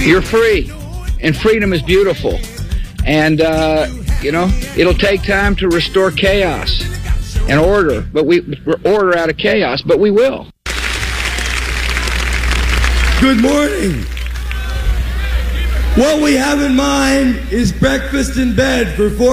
You're free, and freedom is beautiful. And, it'll take time to restore chaos and order, but order out of chaos, but we will. Good morning. What we have in mind is breakfast in bed for 4